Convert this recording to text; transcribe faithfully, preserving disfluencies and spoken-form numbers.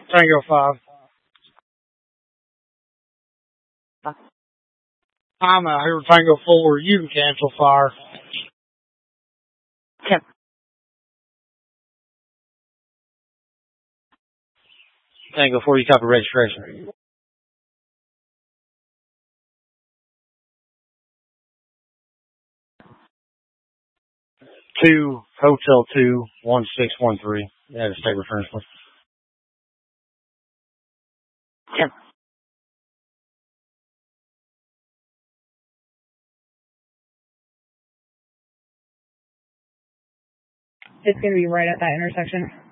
Tango five. I'm out here with Tango four. You can cancel fire. ten. Tango four, you copy registration. Two, Hotel two, one six one three. Yeah, the state reference, please. ten. It's going to be right at that intersection.